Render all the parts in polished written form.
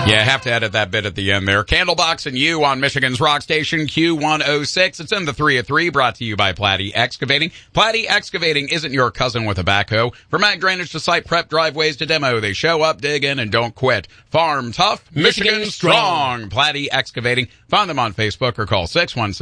Yeah, I have to edit that bit at the end there. Candlebox and You on Michigan's Rock Station Q106. It's in the 3 at 3, brought to you by Platte Excavating. Platte Excavating isn't your cousin with a backhoe. From ag drainage to site prep, driveways to demo, they show up, dig in, and don't quit. Farm tough, Michigan strong. Platte Excavating. Find them on Facebook or call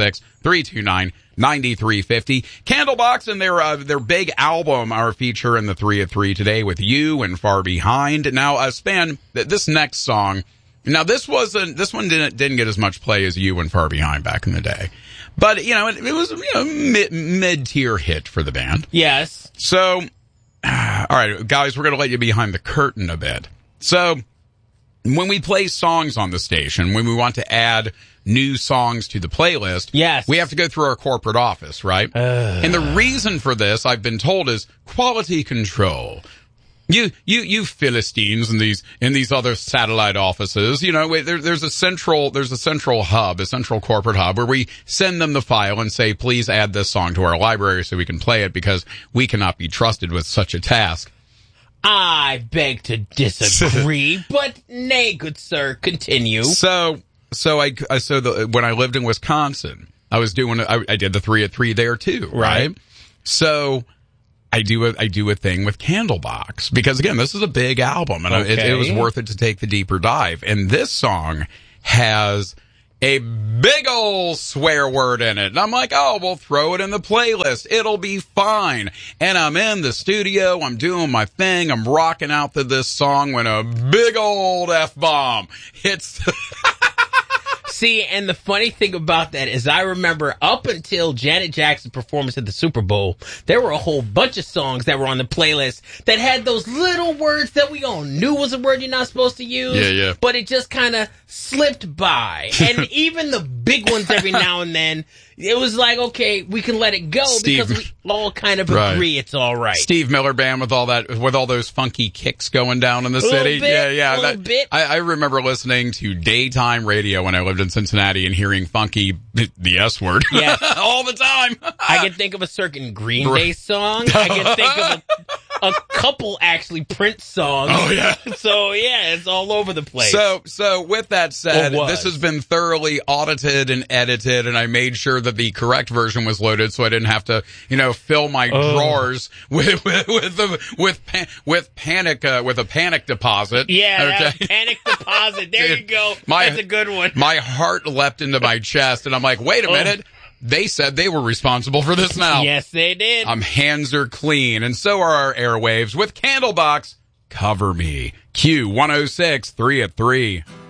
616-329-9350. Candlebox and their big album are feature in the 3 at 3 today with You and Far Behind. Now, Span, this next song, now this one didn't get as much play as You and Far Behind back in the day. But, it was mid-tier hit for the band. Yes. So, all right, guys, we're going to let you behind the curtain a bit. So, when we play songs on the station, when we want to add new songs to the playlist, yes, we have to go through our corporate office, right? And the reason for this, I've been told, is quality control. You Philistines in these other satellite offices, there's a central hub, a central corporate hub where we send them the file and say, please add this song to our library so we can play it, because we cannot be trusted with such a task. I beg to disagree, but nay, good sir, continue. So when I lived in Wisconsin, I did the 3 at 3 there too, right? So I do a thing with Candlebox because, again, this is a big album, and it was worth it to take the deeper dive. And this song has a big old swear word in it. And I'm like, oh, we'll throw it in the playlist. It'll be fine. And I'm in the studio. I'm doing my thing. I'm rocking out to this song when a big old F-bomb hits. See, and the funny thing about that is I remember up until Janet Jackson's performance at the Super Bowl, there were a whole bunch of songs that were on the playlist that had those little words that we all knew was a word you're not supposed to use. Yeah. But it just kind of slipped by. And even the big ones every now and then, it was like, okay, we can let it go because we all kind of agree it's all right. Steve Miller Band with all those funky kicks going down in the city. A little bit. I remember listening to daytime radio when I lived in Cincinnati and hearing funky, the S word, all the time. I can think of a certain Green Day song. I can think of a couple actually Prince songs. Oh yeah. So yeah, it's all over the place. So with that said, this has been thoroughly audited and edited, and I made sure that the correct version was loaded, so I didn't have to, fill my drawers with a panic deposit. Yeah, panic deposit. There you go. That's a good one. My heart leapt into my chest, and I'm like, wait a minute. They said they were responsible for this now. Yes, they did. Hands are clean, and so are our airwaves with Candlebox. Cover Me. Q106, 3 at 3.